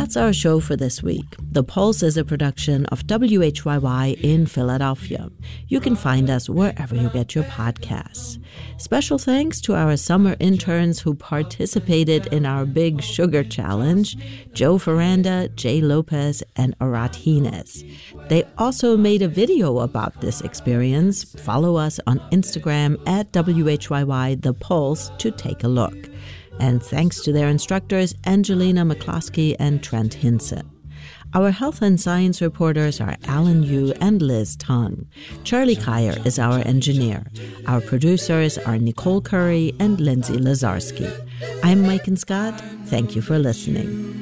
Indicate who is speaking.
Speaker 1: That's our show for this week. The Pulse is a production of WHYY in Philadelphia. You can find us wherever you get your podcasts. Special thanks to our summer interns who participated in our Big Sugar Challenge, Joe Ferranda, Jay Lopez, and Arat Hines. They also made a video about this experience. Follow us on Instagram at WHYY The Pulse to take a look. And thanks to their instructors, Angelina McCloskey and Trent Hinson. Our health and science reporters are Alan Yu and Liz Tung. Charlie Kyer is our engineer. Our producers are Nicole Curry and Lindsay Lazarski. I'm Mike and Scott. Thank you for listening.